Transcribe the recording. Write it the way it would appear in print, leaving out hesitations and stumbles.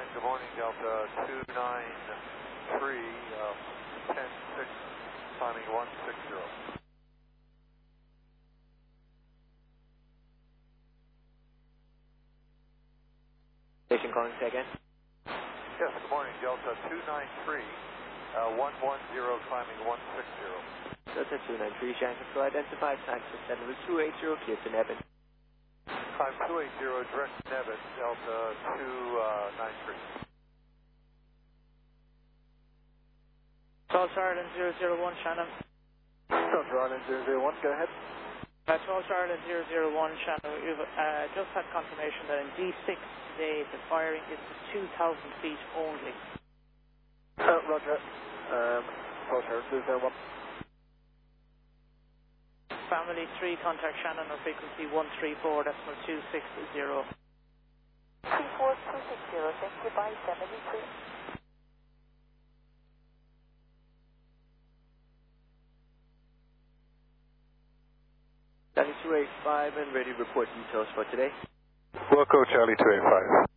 good morning, Delta 293, 10-6, climbing 160. Station calling, say again. Yes, good morning, Delta 293, 110, climbing 160. Delta 293, Shanghai Control, identify time for 7 280, clear to Nevin. Climb 280, direct Nevin, Delta 293. Charles Ireland 001, Shannon. Delta Ireland 001, go ahead. Charles Ireland 001, Shannon. We've just had confirmation that in D6 today the firing is to 2,000 feet only. Roger. Charles Ireland 001. Family 3, contact Shannon on frequency 134, decimal 260. 34260, thank you, bye, 73. Charlie 285 and ready to report details for today. Wilco Charlie 285.